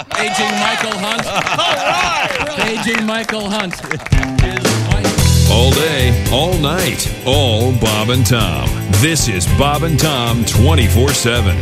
Paging Michael Hunt. All right. Paging Michael Hunt. All day, all night, all Bob and Tom. This is Bob and Tom 24/7.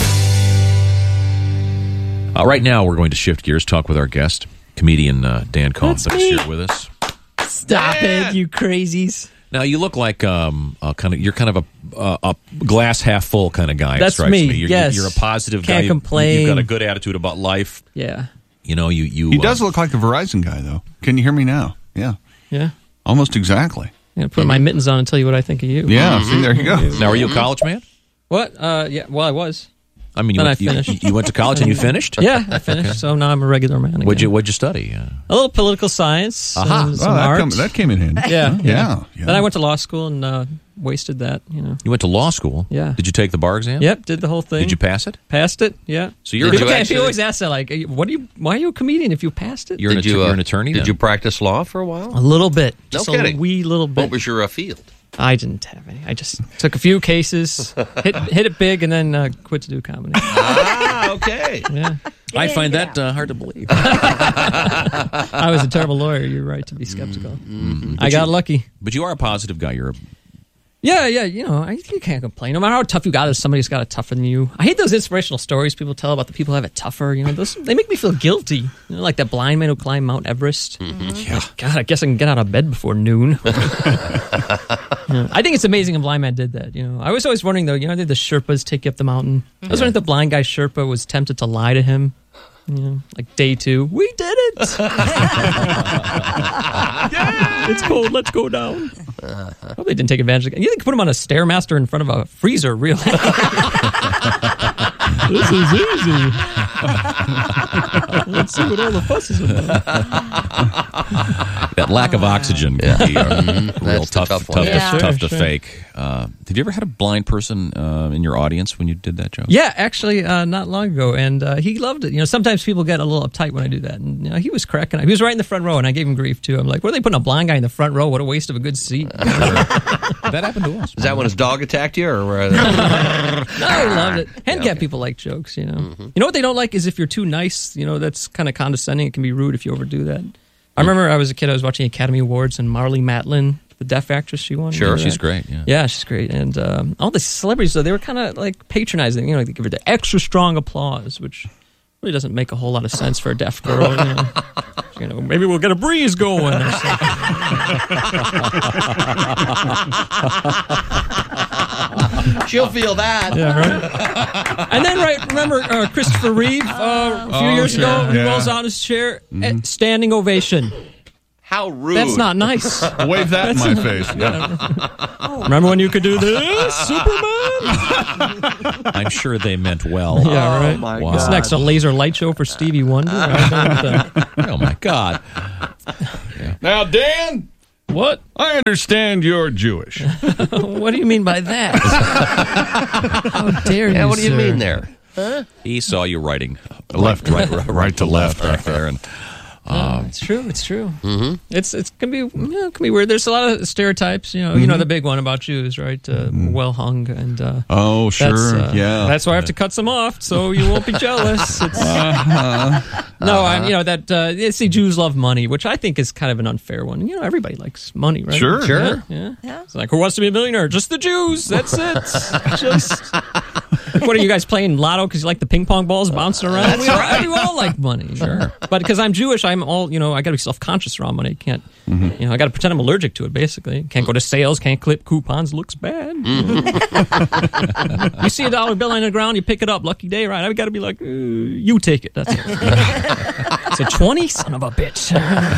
Right now, we're going to shift gears, talk with our guest, comedian Dan Cohn, that's here with us. Stop it, you crazies! Now you look like you're kind of a glass half full kind of guy. That's strikes me. You're a positive guy. Can't complain. You've got a good attitude about life. Yeah. You know, you. He does look like a Verizon guy, though. Can you hear me now? Yeah. Yeah. Almost exactly. Yeah. Put my mittens on and tell you what I think of you. Yeah. See, there you go. Now, are you a college man? What? Yeah. Well, I was. I mean, I finished. You went to college and you finished? Yeah, I finished. Okay. So now I'm a regular man again. What'd you study? A little political science. Some art. That came in handy. Yeah. Then I went to law school and wasted that. You went to law school? Yeah. Did you take the bar exam? Yep, did the whole thing. Did you pass it? Passed it. Yeah. So you're. She always asks that, like, why are you a comedian if you passed it? You're an attorney. Did you practice law for a while? A little bit. No Just kidding. A wee little bit. What was your field? I didn't have any. I just took a few cases, hit it big, and then quit to do comedy. Okay. Yeah. I find that hard to believe. I was a terrible lawyer. You're right to be skeptical. I got lucky. But you are a positive guy. You're a... Yeah. You know, you can't complain. No matter how tough you got, there's somebody who's got it tougher than you. I hate those inspirational stories people tell about the people who have it tougher. You know, they make me feel guilty. You know, like that blind man who climbed Mount Everest. Yeah. Like, God, I guess I can get out of bed before noon. I think it's amazing a blind man did that. You know, I was always wondering though. You know, did the Sherpas take you up the mountain? I was wondering if the blind guy Sherpa was tempted to lie to him. You know, like day 2, we did it. It's cold. Let's go down. Hope they didn't take advantage of it. You think put him on a Stairmaster in front of a freezer, really? This is easy. Let's see what all the fuss is about. That lack of oxygen can be real tough to Sure. fake. Have you ever had a blind person in your audience when you did that joke? Yeah, actually, not long ago, and he loved it. You know, sometimes people get a little uptight when I do that, and you know, he was cracking up. He was right in the front row, and I gave him grief too. I'm like, "What are they putting a blind guy in the front row? What a waste of a good seat." That happened to us. Is that when his dog attacked you, or? No, he loved it. Handicap people like jokes, you know. You know what they don't like is if you're too nice. You know, that's kind of condescending. It can be rude if you overdo that. I remember I was a kid. I was watching Academy Awards, and Marlee Matlin, the deaf actress, she won. Sure, she's great. Yeah, she's great. And all the celebrities, though, they were kind of like patronizing. You know, they give her the extra strong applause, which really doesn't make a whole lot of sense for a deaf girl. You know, maybe we'll get a breeze going or something. She'll feel that. Yeah, right. And then, remember Christopher Reeve a few years ago? He rolls out his chair, standing ovation. How rude. That's not nice. Wave that in my face. Remember when you could do this, Superman? I'm sure they meant well. Yeah, right. my Wow. What's next? A laser light show for Stevie Wonder? Oh my God! Now, Dan, What? I understand you're Jewish. What do you mean by that? How dare you? Yeah, what do you sir? mean there? He saw you writing Right to left. back there, and It's true. It's true. Mm-hmm. It can be weird. There's a lot of stereotypes. You know the big one about Jews, right? Well hung and. Oh, sure. That's why I have to cut some off, so you won't be jealous. It's, see, Jews love money, which I think is kind of an unfair one. You know, everybody likes money, right? Sure. Yeah. It's like, who wants to be a millionaire? Just the Jews. That's it. Just. What are you guys playing lotto because you like the ping pong balls bouncing around? We all like money, sure. But because I'm Jewish, I'm all I got to be self-conscious around money. Can't I got to pretend I'm allergic to it. Basically, can't go to sales, can't clip coupons. Looks bad. You see a dollar bill on the ground, you pick it up. Lucky day, right? I got to be like, you take it. That's it. It's a 20, son of a bitch.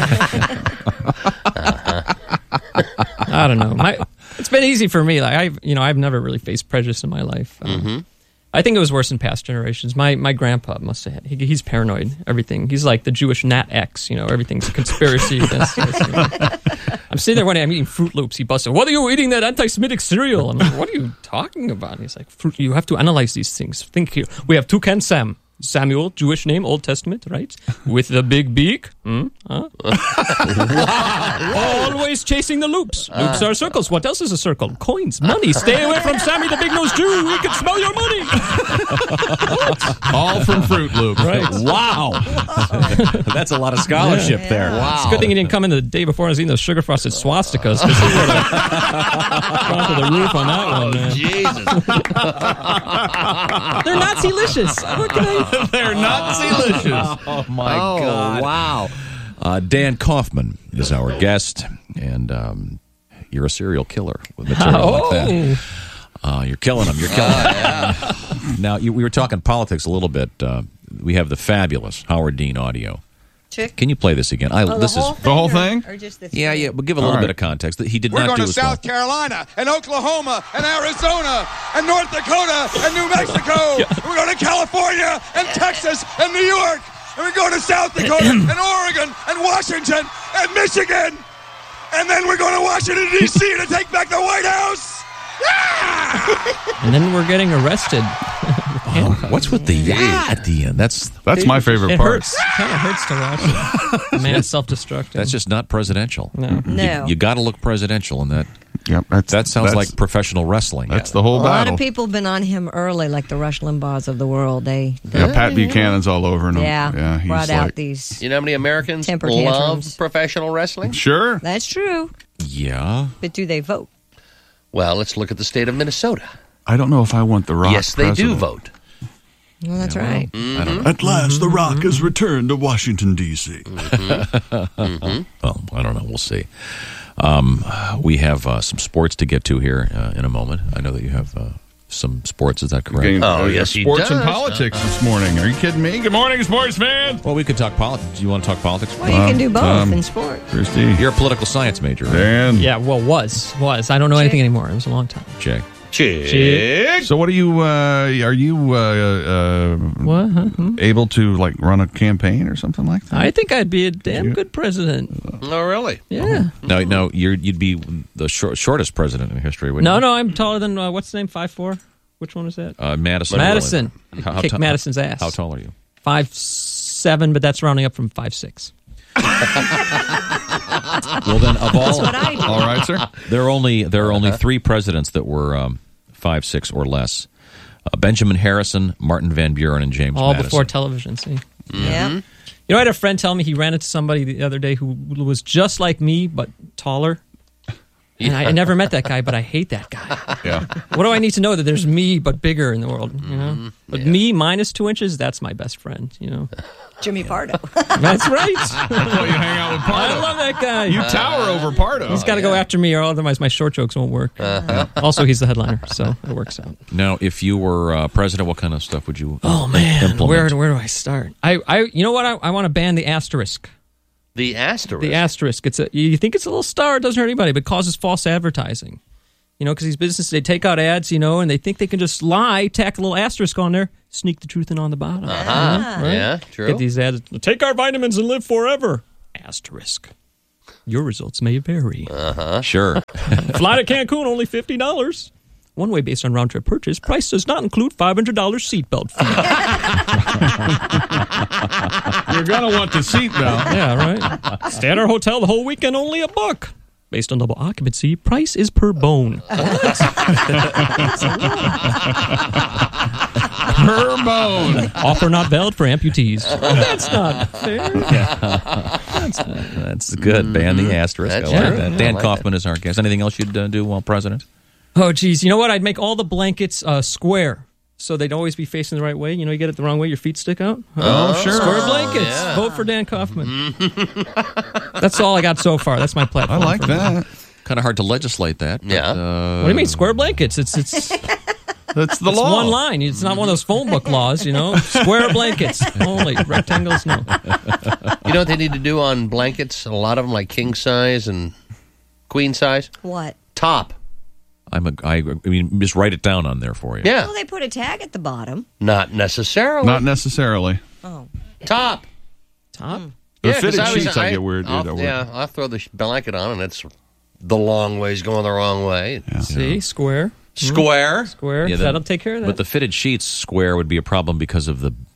I don't know. It's been easy for me. Like I've never really faced prejudice in my life. I think it was worse in past generations. My grandpa must have had. He's paranoid. Everything. He's like the Jewish Nat X. You know, everything's a conspiracy. I'm sitting there one day. I'm eating Fruit Loops. He busts in, "What are you eating that anti-Semitic cereal?" I'm like, "What are you talking about?" And he's like, "Fruit. You have to analyze these things. Think here. We have Toucan Sam. Samuel, Jewish name, Old Testament, right? With the big beak. Always chasing the loops. Loops are circles. What else is a circle? Coins, money. Stay away from Sammy the Big Nose Jew. He can smell your money. All from Fruit Loops. Right. Wow. That's a lot of scholarship there. Wow. It's a good thing he didn't come in the day before and seen those sugar frosted swastikas, because he would have gone to the roof on that one, man. Jesus. They're Nazi-licious. What can I... They're Nazi-licious. Oh, my God. Wow. Dan Kaufman is our guest, and you're a serial killer with material like that. You're killing them. You're killing them. Now, we were talking politics a little bit. We have the fabulous Howard Dean audio. Chick? Can you play this again? This is The whole thing? Or just the yeah. We'll give a little All right. bit of context. That he did We're not going do to as well. South Carolina and Oklahoma and Arizona and North Dakota and New Mexico. We're going to California and Texas and New York. And we're going to South Dakota and Oregon and Washington and Michigan. And then we're going to Washington, D.C. to take back the White House. And then we're getting arrested. What's with the at the end? That's my favorite It part. hurts. It kind of hurts to watch it. The man's self-destructing. That's just not presidential. No. No. You got to look presidential, and Yep, that sounds like professional wrestling. That's the whole A lot battle. of people have been on him early, like the Rush Limbaughs of the world. Yeah, Pat Buchanan's all over him. Yeah, he's brought like, out these. You know how many Americans Temper love tantrums. professional wrestling? Sure. That's true. Yeah. But do they vote? Well, let's look at the state of Minnesota. I don't know if I want The Rock Yes, they do president. vote. Well, that's right. I don't know. At last, The Rock has returned to Washington, D.C. Well, I don't know. We'll see. We have some sports to get to here in a moment. I know that you have some sports. Is that correct? Game- Oh, yes, he Sports and does. politics this morning. Are you kidding me? Good morning, sports fans. Well, we could talk politics. Do you want to talk politics? Well, you can do both in sports. Christy. You're a political science major, right? Dan. Yeah, well, was. I don't know anything anymore. It was a long time. Jay. Chick. So what are you, are you What? Huh? able to, like, run a campaign or something like that? I think I'd be a damn good president. Oh, really? Yeah. No, you'd be the shortest president in history, wouldn't you? No, I'm taller than, what's the name, 5'4"? Which one is that? Madison. Madison. How Kick ta- Madison's ass. How tall are you? 5'7", but that's rounding up from 5'6". Well, then, of That's all, what I do. All right, sir. there are only three presidents that were 5'6" or less: Benjamin Harrison, Martin Van Buren, and James All Madison. before television, see. Yeah. You know, I had a friend tell me he ran into somebody the other day who was just like me, but taller. And I never met that guy, but I hate that guy. Yeah. What do I need to know that there's me, but bigger in the world? You know, but me minus 2 inches, that's my best friend. You know, Jimmy Pardo. that's right. Oh, you hang out with I Pardo. love that guy. You tower over Pardo. He's got to go after me, or otherwise my short jokes won't work. Also, he's the headliner, so it works out. Now, if you were president, what kind of stuff would you Oh man, implement? where do I start? You know what? I want to ban the asterisk. The asterisk. The asterisk. You think it's a little star, it doesn't hurt anybody, but causes false advertising. You know, because these businesses, they take out ads, you know, and they think they can just lie, tack a little asterisk on there, sneak the truth in on the bottom. Right? Yeah, true. Get these ads. Take our vitamins and live forever. Asterisk. Your results may vary. Sure. Fly to Cancun, only $50. One way based on round trip purchase. Price does not include $500 seatbelt fee. You're going to want the seatbelt. Yeah, right. Stay at our hotel the whole weekend, only $1. Based on double occupancy, price is per bone. Per bone. Offer not valid for amputees. That's not fair. That's good. Ban the asterisk. That's I like true. that. Yeah, Dan I like Kaufman is our guest. Anything else you'd do while president? Oh, geez. You know what? I'd make all the blankets square, so they'd always be facing the right way. You know, you get it the wrong way, your feet stick out. Oh, sure. Square blankets. Vote for Dan Kaufman. That's all I got so far. That's my I platform. like that. Kind of hard to legislate that. But, Yeah. What do you mean, square blankets? It's That's the law. one line. It's not one of those phone book laws, you know. Square blankets only. Rectangles, no. You know what they need to do on blankets? A lot of them, like king size and queen size. What? Top. I mean, just write it down on there for you. Yeah. Well, they put a tag at the bottom. Not necessarily. Not necessarily. Oh. top. Top. The Yeah, 'cause fitted I was- sheets, I get weird. I'll, dude, yeah, I'll throw the blanket on, and it's the long ways going the wrong way. See, square. Square. Square. Yeah, That'll take care of that. But the fitted sheets square would be a problem because of the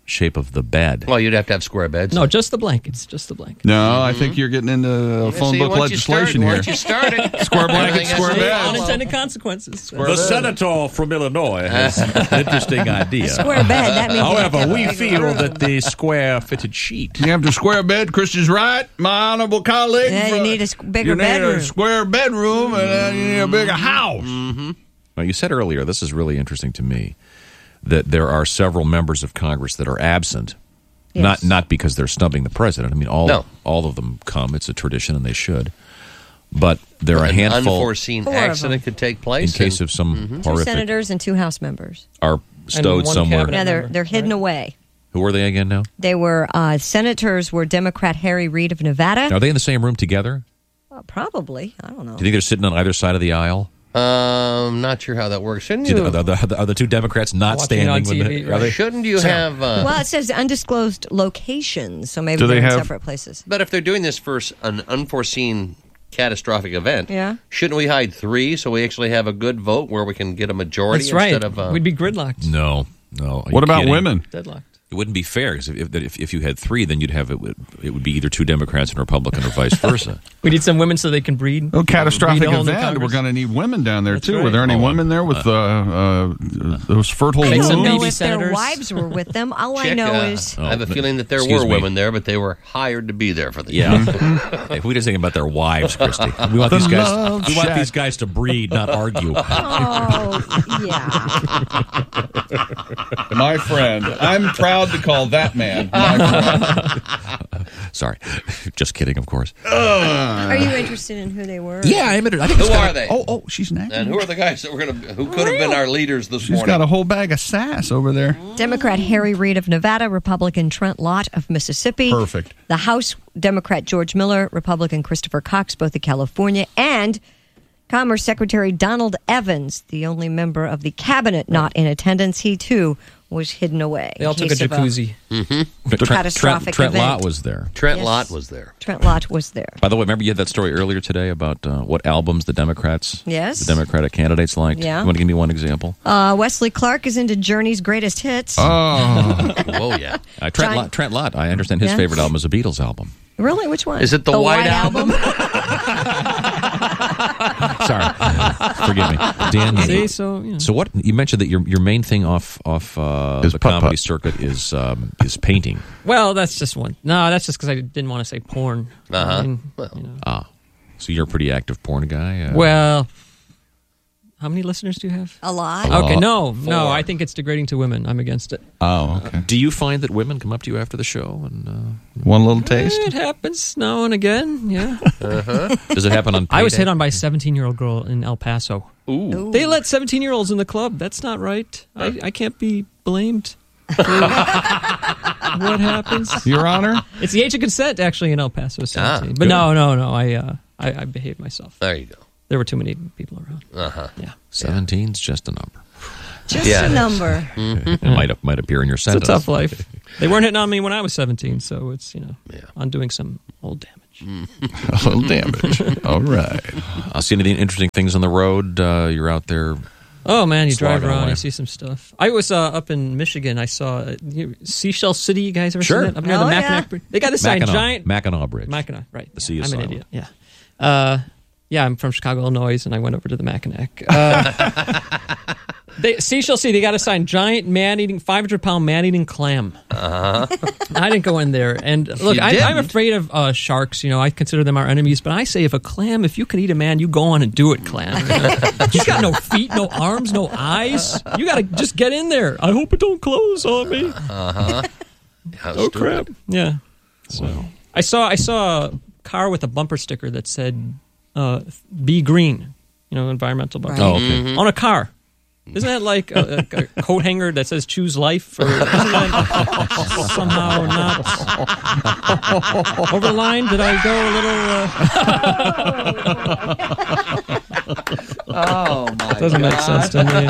shape of the bed? Well, you'd have to have square beds. No, just the blankets. Just the blankets. No, I think you're getting into phone See, book once legislation you here. Once you start it, Square blanket, everything has square to bed. follow. Unintended consequences. The senator from Illinois has an interesting idea. Square bed. That means you have to However, have a we bigger feel room. that the square-fitted sheet. You have to square bed. Christian's right, my honorable colleague. Yeah, you need a bigger you need bedroom. a square bedroom, and you need a bigger house. Well, you said earlier, this is really interesting to me, that there are several members of Congress that are absent. Yes. Not because they're snubbing the president. I mean, all No. of them come. It's a tradition, and they should. But there are a An handful unforeseen Four of them. accident could take in place. case of some 2 horrific senators and 2 House members. are stowed one somewhere. cabinet. Yeah, member, they're hidden right? away. Who are they again now? They were senators were Democrat Harry Reid of Nevada. Are they in the same room together? Probably. I don't know. Do you think they're sitting on either side of the aisle? Not sure how that works. Shouldn't you? Are the two Democrats not Watching it on standing TV, with right. the, Shouldn't you have? Well, it says undisclosed locations, so maybe Do they're they in have- separate places. But if they're doing this for an unforeseen catastrophic event, Yeah. shouldn't we hide 3 so we actually have a good vote where we can get a majority That's right. instead of? We'd be gridlocked, No. Are What you about kidding? women? deadlocked. It wouldn't be fair because if you had 3, then you'd have it would be either 2 Democrats and a Republican or vice versa. We need some women so they can breed. Oh, catastrophic breed a whole new event. We're Congress. going to need women down there, That's too. Were right. there any Oh, women there with those fertile Make I some don't wombs? know baby if their senators. wives were with them. All I Check, know is I have a feeling that there excuse were me. women there, but they were hired to be there for the Yeah. Hey, we just thinking about their wives, Christy. We want these guys. love We want shack. these guys to breed, not argue. oh yeah. My friend. I'm proud to call that man my friend. Sorry, just kidding, of course. Are you interested in who they were? Yeah, I admit it. I think Who it's are kinda- they? Oh, she's an actor. And who are the guys that were who could have been our leaders this She's morning? got a whole bag of sass over there. Democrat Harry Reid of Nevada, Republican Trent Lott of Mississippi. Perfect. The House Democrat George Miller, Republican Christopher Cox, both of California, and Commerce Secretary Donald Evans, the only member of the cabinet not in attendance. He too was hidden away. They all in took a case of jacuzzi. catastrophic Trent event. Lott was there. Trent Yes. Lott was there. Trent Lott was there. By the way, remember you had that story earlier today about what albums the Democrats, Yes. the Democratic candidates liked? Yeah. You want to give me one example? Wesley Clark is into Journey's greatest hits. Oh, Oh yeah. Trent Lott, I understand his Yeah. favorite album is a Beatles album. Really? Which one? Is it the White Album? Sorry, forgive me, Dan. See, so you know. So what you mentioned that your main thing off Is the putt-putt. comedy circuit is painting. Well, that's just one. No, that's just because I didn't want to say porn. I mean, you know. So you're a pretty active porn guy. Well, how many listeners do you have? A lot. Okay, no, 4. I think it's degrading to women. I'm against it. oh, okay. do you find that women come up to you after the show and One little taste. It happens now and again. Yeah, does it happen on? I was payday? hit on by a 17-year-old girl in El Paso. Ooh. They let 17-year-olds in the club. That's not right. I can't be blamed. For what happens? Your Honor? It's the age of consent, actually, in El Paso, 17. But good. no. I behaved myself. There you go. There were too many people around. Yeah, 17's just a number. Just Yeah, a it is. number. It might appear in your it's a sentence. tough life. They weren't hitting on me when I was 17, so it's undoing some old damage. A little damage. All right. I'll see anything interesting things on the road. You're out there. Oh man, you drive Slogging around, away. you see some stuff. I was up in Michigan. I saw Seashell City. You guys ever Sure. seen that? Up near the Oh, Mackinac yeah. Bridge. They got this sign, giant Mackinac Bridge. Mackinac, right? The sea is I'm an silent. idiot. Yeah. Yeah, I'm from Chicago, Illinois, and I went over to the Mackinac. Seashell City, they got a sign, giant man-eating, 500-pound man-eating clam. I didn't go in there. And look, You I'm didn't? afraid of sharks. I consider them our enemies. But I say if you can eat a man, you go on and do it, clam. He's got no feet, no arms, no eyes. You got to just get in there. I hope it don't close on me. Oh crap! Yeah. So I saw a car with a bumper sticker that said "Be Green," environmental bumper. Right. Oh, okay. On a car. Isn't that like a coat hanger that says "Choose Life"? Or isn't that somehow not over the line? Did I go a little? Oh my! Doesn't make sense to me.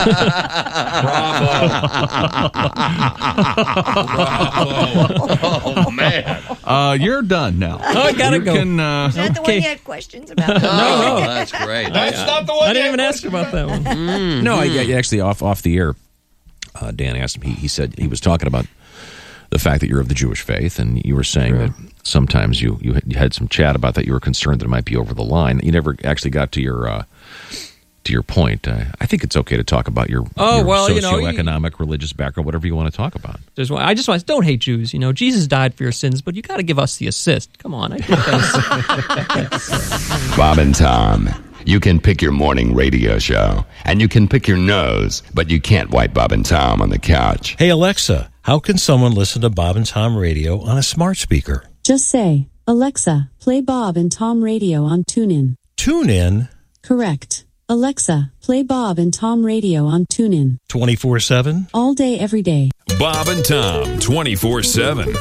Oh man! You're done now. Oh, I gotta you go. Can, Is that the one Okay. you had questions about? Oh, that's great. That's not the one. I didn't even ask about that one. No, actually, off the air, Dan asked him. He said he was talking about the fact that you're of the Jewish faith, and you were saying that sometimes you had some chat about that. You were concerned that it might be over the line. You never actually got to your point. I think it's okay to talk about your socioeconomic, religious background, whatever you want to talk about. I just want don't hate Jews. You know, Jesus died for your sins, but you got to give us the assist. Come on, I think that's Bob and Tom. You can pick your morning radio show, and you can pick your nose, but you can't wipe Bob and Tom on the couch. Hey, Alexa, how can someone listen to Bob and Tom Radio on a smart speaker? Just say, Alexa, play Bob and Tom Radio on TuneIn. TuneIn? Correct. Alexa, play Bob and Tom Radio on TuneIn. 24/7? All day, every day. Bob and Tom, 24/7.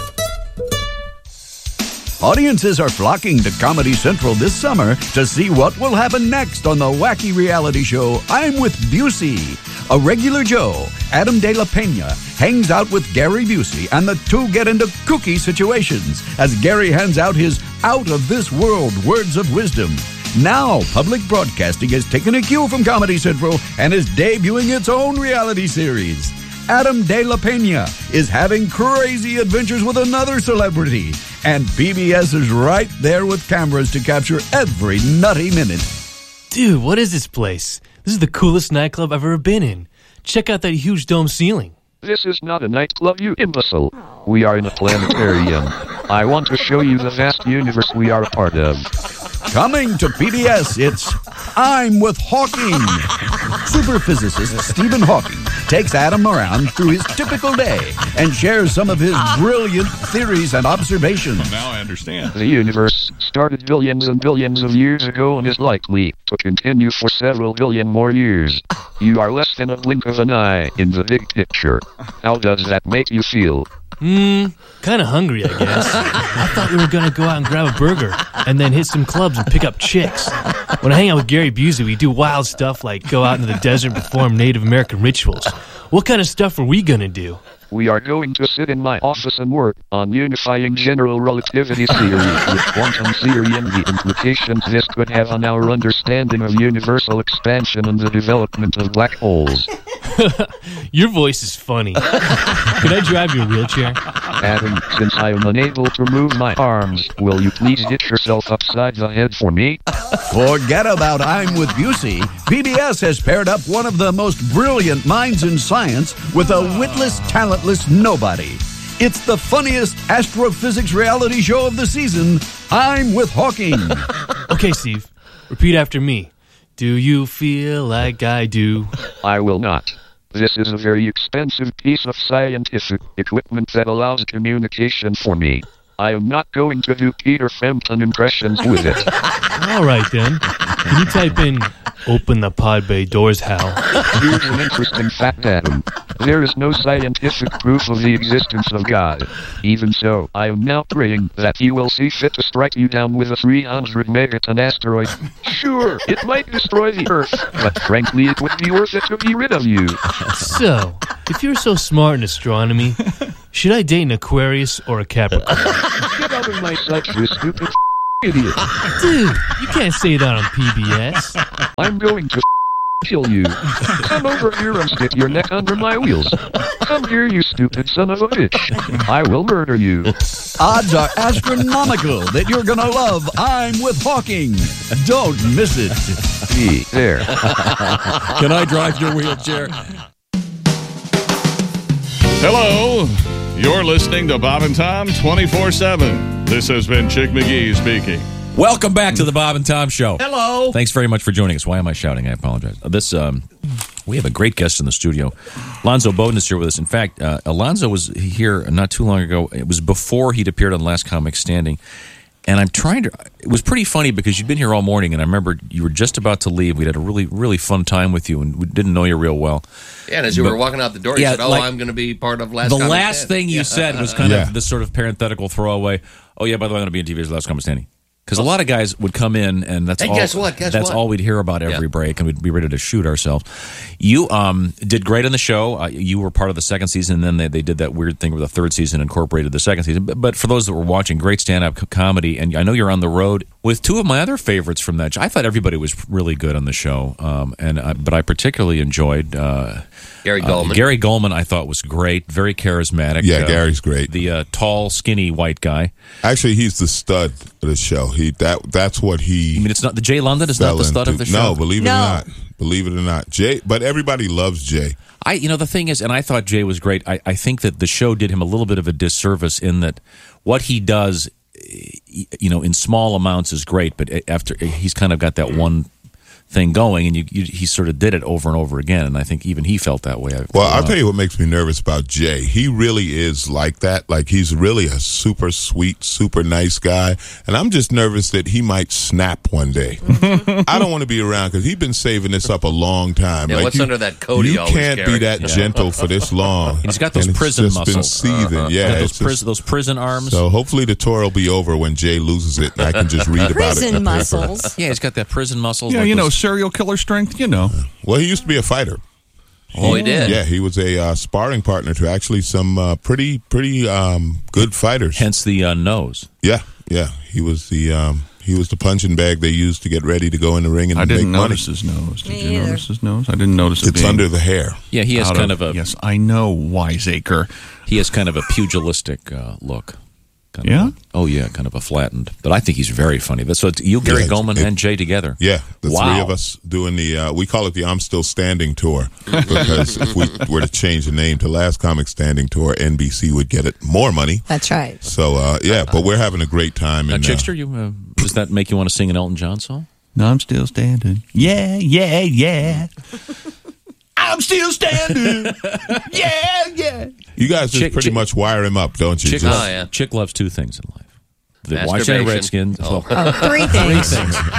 Audiences are flocking to Comedy Central this summer to see what will happen next on the wacky reality show I'm with Busey. A regular Joe, Adam De La Pena, hangs out with Gary Busey, and the two get into kooky situations as Gary hands out his out-of-this-world words of wisdom. Now, public broadcasting has taken a cue from Comedy Central and is debuting its own reality series. Adam De La Pena is having crazy adventures with another celebrity, and PBS is right there with cameras to capture every nutty minute. Dude, what is this place? This is the coolest nightclub I've ever been in. Check out that huge dome ceiling. This is not a nightclub, you imbecile. We are in a planetarium. I want to show you the vast universe we are a part of. Coming to PBS, it's I'm with Hawking. Superphysicist Stephen Hawking takes Adam around through his typical day and shares some of his brilliant theories and observations. Now I understand. The universe started billions and billions of years ago and is likely to continue for several billion more years. You are less than a blink of an eye in the big picture. How does that make you feel? Kind of hungry, I guess. I thought we were going to go out and grab a burger and then hit some clubs and pick up chicks. When I hang out with Gary Busey, we do wild stuff like go out into the desert and perform Native American rituals. What kind of stuff are we going to do? We are going to sit in my office and work on unifying general relativity theory with quantum theory and the implications this could have on our understanding of universal expansion and the development of black holes. Your voice is funny. Can I drive your wheelchair? Adam, since I am unable to move my arms, will you please hit yourself upside the head for me? Forget about I'm with Busey. PBS has paired up one of the most brilliant minds in science with a witless, talentless nobody. It's the funniest astrophysics reality show of the season, I'm with Hawking. Okay, Steve, repeat after me. Do you feel like I do? I will not. This is a very expensive piece of scientific equipment that allows communication for me. I am not going to do Peter Frampton impressions with it. All right, then. Can you type in, open the pod bay doors, Hal? Here's an interesting fact, Adam. There is no scientific proof of the existence of God. Even so, I am now praying that he will see fit to strike you down with a 300 megaton asteroid. Sure, it might destroy the Earth, but frankly, it would be worth it to be rid of you. So, if you're so smart in astronomy, should I date an Aquarius or a Capricorn? Get out of my sight, you stupid idiot. Dude, you can't say that on PBS. I'm going to kill you. Come over here and stick your neck under my wheels. Come here, you stupid son of a bitch. I will murder you. Odds are astronomical that you're gonna love I'm with Hawking. Don't miss it. Be there. Can I drive your wheelchair? Hello. You're listening to Bob and Tom 24/7. This has been Chick McGee speaking. Welcome back to the Bob and Tom Show. Hello. Thanks very much for joining us. Why am I shouting? I apologize. We have a great guest in the studio. Alonzo Bowden is here with us. In fact, Alonzo was here not too long ago. It was before he'd appeared on Last Comic Standing. And it was pretty funny because you'd been here all morning, and I remember you were just about to leave. We had a really, really fun time with you, and we didn't know you real well. Yeah, and as you were walking out the door, you said, I'm going to be part of Last Comic Standing. The last thing you said was kind of this sort of parenthetical throwaway. Oh, yeah, by the way, I'm going to be in TV's Last Comic Standing. Because a lot of guys would come in, and that's all. Guess what? That's all we'd hear about every break, and we'd be ready to shoot ourselves. You did great on the show. You were part of the second season, and then they did that weird thing where the third season incorporated the second season. But for those that were watching, great stand-up comedy, and I know you're on the road with two of my other favorites from that. I thought everybody was really good on the show, but I particularly enjoyed Gary Goldman. Gary Goldman, I thought was great, very charismatic. Yeah, Gary's great. The tall, skinny white guy. Actually, he's the stud of the show. That's what he. I mean, it's not the Jay London is not the stud of the show. No, believe it or not. Believe it or not, Jay. But everybody loves Jay. The thing is, and I thought Jay was great. I think that the show did him a little bit of a disservice in that what he does, in small amounts is great, but after he's kind of got that one thing going, and he sort of did it over and over again, and I think even he felt that way. Well, I'll tell you what makes me nervous about Jay. He really is like that. Like, he's really a super sweet, super nice guy, and I'm just nervous that he might snap one day. I don't want to be around because he's been saving this up a long time. Yeah, like, what's under that coat he You always can't be that gentle for this long. He's got those prison it's just muscles. Been seething. Yeah, those prison arms. So hopefully the tour will be over when Jay loses it, and I can just read about it. Prison muscles. Yeah, he's got that prison muscles. Yeah, serial killer strength. Well, he used to be a fighter. Oh, he did? Yeah, he was a sparring partner to actually some pretty good fighters. Hence the nose. Yeah. He was the punching bag they used to get ready to go in the ring and make money. I didn't notice his nose. Did you notice his nose? I didn't notice it. It's under the hair. Yeah, he has kind of a... Yes, I know, wiseacre. He has kind of a pugilistic look. Yeah? Kind of a flattened. But I think he's very funny. So it's you, Gary Goldman, and Jay together. Yeah, the three of us doing we call it the I'm Still Standing Tour, because if we were to change the name to Last Comic Standing Tour, NBC would get it more money. That's right. So, but we're having a great time. Now, Chickster, does that make you want to sing an Elton John song? No, I'm still standing. Yeah. I'm still standing. Yeah. You guys just pretty much wire him up, don't you? Chick loves two things in life: the Masturbation. Washington Redskins. Three things.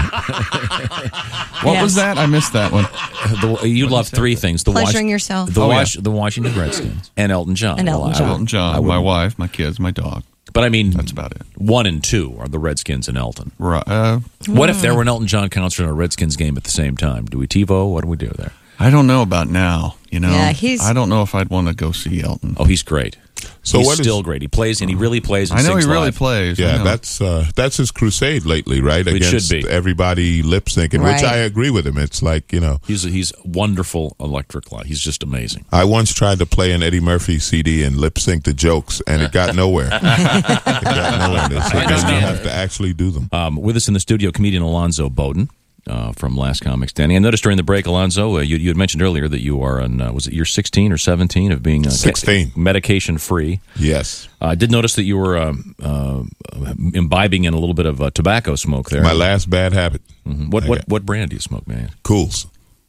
What was that? I missed that one. You love three things: pleasuring yourself, the Washington Redskins, and Elton John. Elton John, my wife, my kids, my dog. But I mean, that's about it. 1 and 2 are the Redskins and Elton. Right. What if there were an Elton John concert and a Redskins game at the same time? Do we TiVo? What do we do there? I don't know about now. Yeah, I don't know if I'd want to go see Elton. Oh, he's great. So he's still great. He plays, and he really plays. And I know sings he really live. plays. Yeah, that's his crusade lately, right? It Against should be. everybody lip syncing, which I agree with him. It's like he's wonderful electric light. He's just amazing. I once tried to play an Eddie Murphy CD and lip sync the jokes, and it got nowhere. They have to actually do them. With us in the studio, comedian Alonzo Bowden. From Last Comic Standing. I noticed during the break, Alonzo, you had mentioned earlier that you are on, was it year 16 or 17 of being 16 medication free? Yes. I did notice that you were imbibing in a little bit of tobacco smoke there. My last bad habit. Mm-hmm. What brand do you smoke, man? Cools.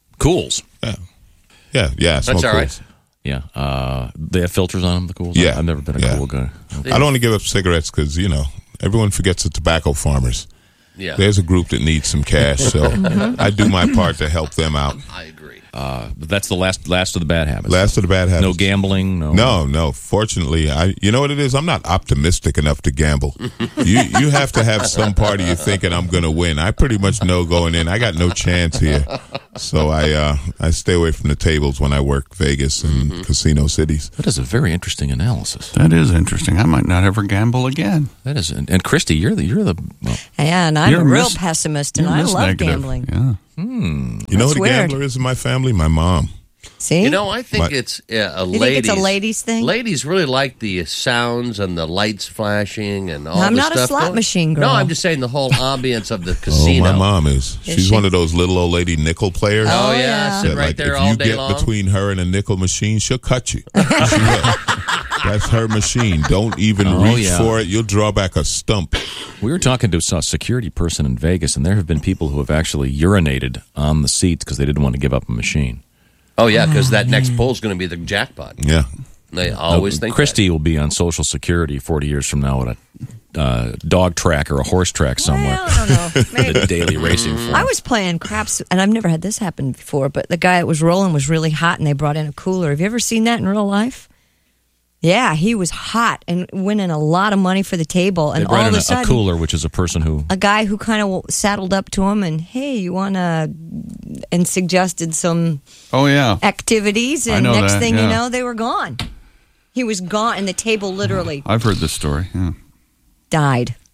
Yeah. I smoke That's all right. Cools. Yeah. They have filters on them, the Cools? Yeah. I've never been a Cool guy. I don't want to give up cigarettes because, everyone forgets the tobacco farmers. Yeah. There's a group that needs some cash, so I do my part to help them out. I agree. But that's the last of the bad habits. Last of the bad habits. No gambling. No. Fortunately, you know what it is? I'm not optimistic enough to gamble. You have to have some part of you thinking I'm going to win. I pretty much know going in, I got no chance here. So I stay away from the tables when I work Vegas and casino cities. That is a very interesting analysis. That is interesting. I might not ever gamble again. That is, and Christy, you're the. Well, yeah, and I'm a real pessimist, and I love gambling. Yeah. You know who the gambler is in my family? My mom. See? I think it's a You think it's a ladies thing? Ladies really like the sounds and the lights flashing and all I'm the not stuff. a slot machine girl. No, I'm just saying the whole ambience of the casino. Oh, my mom is. She's one of those little old lady nickel players. Oh, yeah. Sit right there all day long. If you get between her and a nickel machine, she'll cut you. She will. That's her machine. Don't even reach for it. You'll draw back a stump. We were talking to a security person in Vegas, and there have been people who have actually urinated on the seats because they didn't want to give up a machine. Oh, yeah, because that next poll is going to be the jackpot. Yeah. They always think Christy will be on Social Security 40 years from now at a dog track or a horse track somewhere. Well, I don't know. Maybe. The daily racing form. I was playing craps, and I've never had this happen before, but the guy that was rolling was really hot, and they brought in a cooler. Have you ever seen that in real life? Yeah, he was hot and winning a lot of money for the table. And all of a sudden, a cooler, which is a person who... A guy who kind of saddled up to him and, hey, you want to... And suggested some activities. And next thing you know, they were gone. He was gone, and the table literally... I've heard this story, died.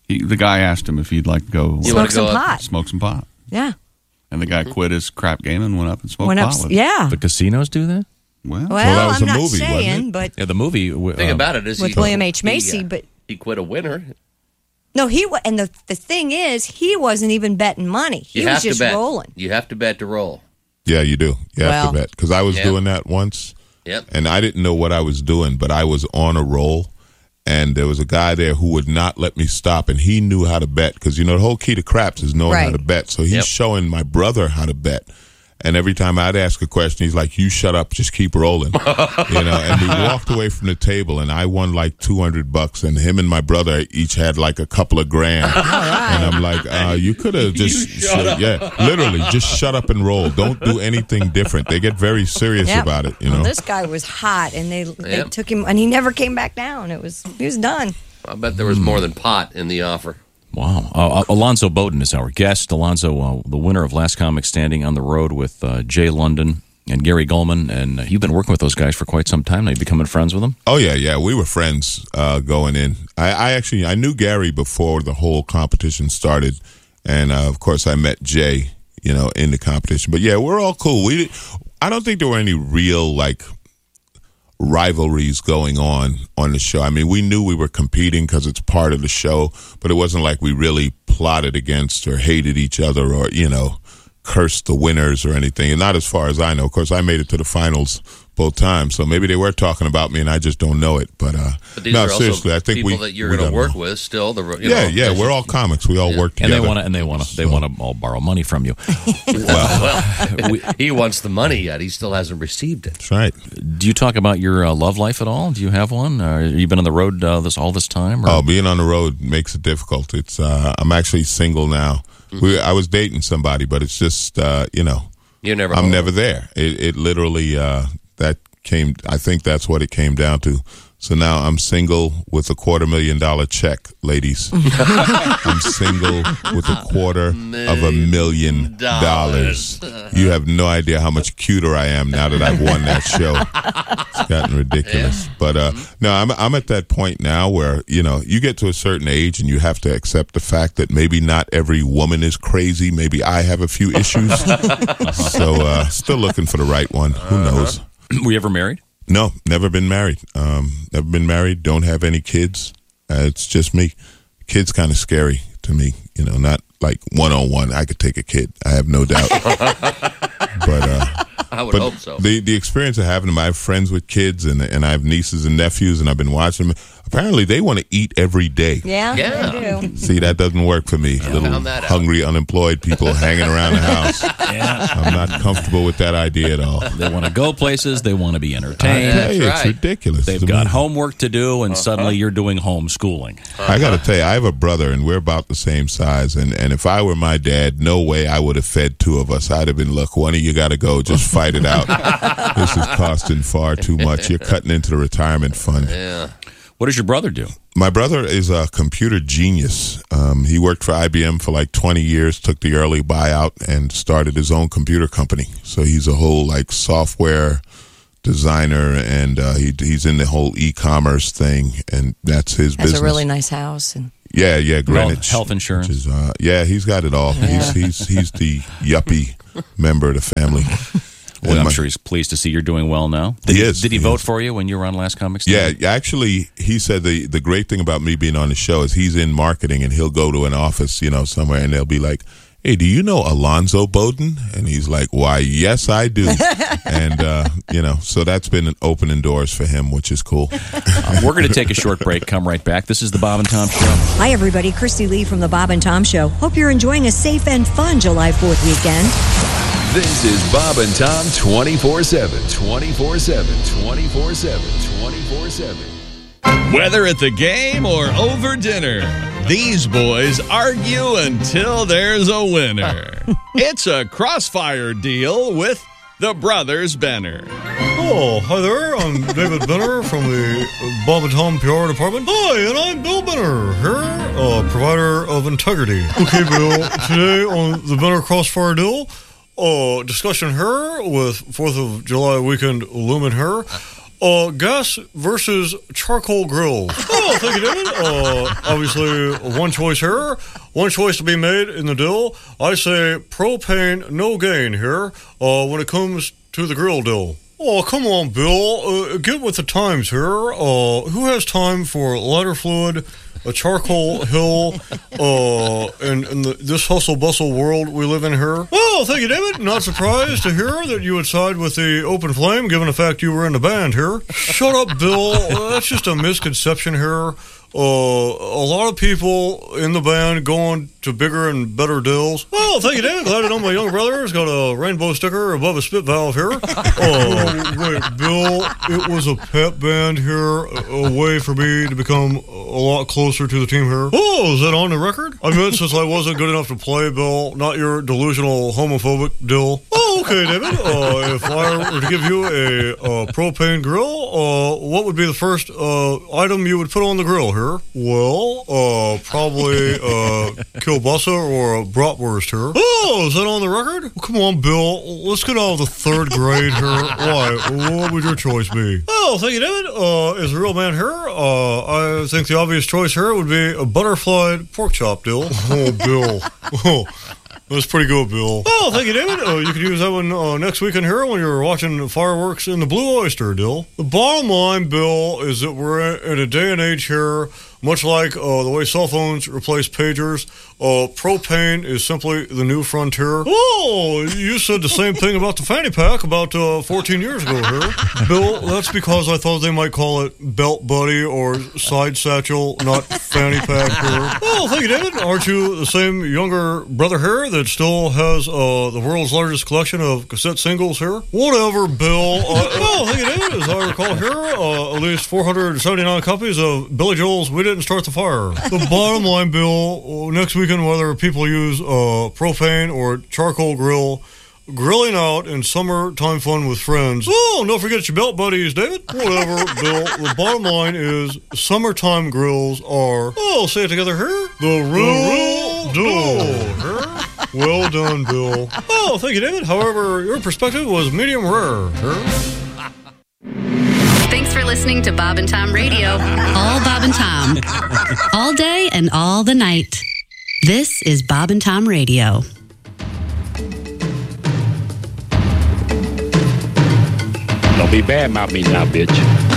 The guy asked him if he'd like to go Smoke some pot. Smoke some pot. Yeah. And the guy quit his crap game and went up and smoked pot with him. Yeah. The casinos do that? Well, that was I'm a not movie, wasn't saying, it? but Yeah, the movie. Thing about it is with William H. Macy, but he quit a winner. no, and the thing is, he wasn't even betting money. He was just rolling. You have to bet to roll. Yeah, you do. You have to bet. Because I was Yep. doing that once. Yep. And I didn't know what I was doing, but I was on a roll. And there was a guy there who would not let me stop, and he knew how to bet. Because, the whole key to craps is knowing how to bet. So he's showing my brother how to bet. And every time I'd ask a question, he's like, you shut up, just keep rolling. And we walked away from the table, and I won like $200, and him and my brother each had like a couple of grand. And I'm like, you could have just, literally, just shut up and roll. Don't do anything different. They get very serious about it, Well, this guy was hot, and they took him, and he never came back down. He was done. I bet there was more than pot in the offer. Wow. Alonzo Bowden is our guest. Alonzo, the winner of Last Comic Standing on the road with Jay London and Gary Gulman. And you've been working with those guys for quite some time now. You're becoming friends with them? Oh, yeah. We were friends going in. I knew Gary before the whole competition started. And, of course, I met Jay, in the competition. But, yeah, we're all cool. I don't think there were any real, rivalries going on the show. I mean, we knew we were competing because it's part of the show, but it wasn't like we really plotted against or hated each other or, cursed the winners or anything. And not as far as I know. Of course, I made it to the finals both times, so maybe they were talking about me and I just don't know it. But these no, are seriously, I think people that you're going to work with still. We're all comics. We all work together. And they want to all borrow money from you. He wants the money yet. He still hasn't received it. That's right. Do you talk about your love life at all? Do you have one? You been on the road all this time? Or? Oh, being on the road makes it difficult. It's I'm actually single now. Mm-hmm. I was dating somebody, but it's just You're never. I'm home. never there. It literally I think that's what it came down to. So now I'm single with a $250,000 check, ladies. I'm single with $250,000. You have no idea how much cuter I am now that I've won that show. It's gotten ridiculous. Yeah. But no, I'm at that point now where, you get to a certain age and you have to accept the fact that maybe not every woman is crazy. Maybe I have a few issues. So still looking for the right one. Who knows? Were you ever married? No, never been married. Never been married. Don't have any kids. It's just me. Kids kind of scary to me. Not like one-on-one. I could take a kid. I have no doubt. But I would hope so. The experience of having them, I have friends with kids, and I have nieces and nephews, and I've been watching them. Apparently, they want to eat every day. Yeah, they do. See, that doesn't work for me. Little hungry, unemployed people hanging around the house. I'm not comfortable with that idea at all. They want to go places. They want to be entertained. It's ridiculous. They've got homework to do, and suddenly you're doing homeschooling. I got to tell you, I have a brother, and we're about the same size. And if I were my dad, no way I would have fed two of us. I'd have been, look, one of you got to go. Just fight it out. This is costing far too much. You're cutting into the retirement fund. Yeah. What does your brother do? My brother is a computer genius. He worked for IBM for like 20 years, took the early buyout, and started his own computer company. So he's a whole software designer, and he's in the whole e-commerce thing, and that's his business. Has a really nice house. And yeah, Greenwich. Health insurance. Which is, he's got it all. Yeah. He's the yuppie member of the family. Well, I'm sure he's pleased to see you're doing well now. Did he vote for you when you were on Last Comic Standing? Yeah, actually, he said the great thing about me being on the show is he's in marketing, and he'll go to an office, somewhere, and they'll be like, hey, do you know Alonzo Bowden? And he's like, why, yes, I do. And, so that's been opening doors for him, which is cool. We're going to take a short break, come right back. This is the Bob and Tom Show. Hi, everybody. Christy Lee from the Bob and Tom Show. Hope you're enjoying a safe and fun July 4th weekend. This is Bob and Tom 24/7. 24/7. 24/7. 24/7. Whether at the game or over dinner, these boys argue until there's a winner. It's a crossfire deal with the Brothers Benner. Oh, hi there. I'm David Benner from the Bob and Tom PR department. Hi, and I'm Bill Benner here, provider of integrity. Okay, Bill, today on the Benner Crossfire Deal, discussion here with 4th of July weekend looming here. Gas versus charcoal grills. Oh, thank you, David. Obviously, one choice here. One choice to be made in the deal. I say propane, no gain here when it comes to the grill deal. Oh, come on, Bill. Get with the times here. Who has time for lighter fluid, a charcoal hill, in this hustle-bustle world we live in here? Well, thank you, David. Not surprised to hear that you would side with the open flame, given the fact you were in the band here. Shut up, Bill. That's just a misconception here. A lot of people in the band going to bigger and better deals. Well, thank you, David. Glad to know my younger brother has got a rainbow sticker above a spit valve here. Oh, wait, Bill, it was a pep band here, a way for me to become a lot closer to the team here. Oh, is that on the record? I meant since I wasn't good enough to play, Bill, not your delusional homophobic dill. Oh, okay, David. If I were to give you a propane grill, what would be the first item you would put on the grill here? Well, probably kielbasa or a bratwurst here. Oh, is that on the record? Well, come on, Bill. Let's get out of the third grade here. Why? What would your choice be? Oh, thank you, David. As a real man here, I think the obvious choice here would be a butterflied pork chop deal. Oh, Bill. Oh. That's pretty good, Bill. Oh, thank you, David. You can use that one next weekend here when you're watching fireworks in the Blue Oyster, Dill. The bottom line, Bill, is that we're in a day and age here, much like the way cell phones replace pagers, propane is simply the new frontier. Oh, you said the same thing about the fanny pack about 14 years ago here. Bill, that's because I thought they might call it belt buddy or side satchel, not fanny pack here. Oh, thank you, David. Aren't you the same younger brother here that still has the world's largest collection of cassette singles here? Whatever, Bill. Oh, thank you, David. As I recall here, at least 479 copies of Billy Joel's We Didn't Start the Fire. The bottom line, Bill, next weekend, whether people use propane or charcoal grill, grilling out in summertime fun with friends. Oh, don't forget your belt buddies, David. Whatever, Bill. The bottom line is summertime grills are, say it together here, the real deal. Well done, Bill. Oh, thank you, David. However, your perspective was medium rare. Thanks for listening to Bob and Tom Radio. All Bob and Tom. All day and all the night. This is Bob and Tom Radio. Don't be bad about me now, bitch.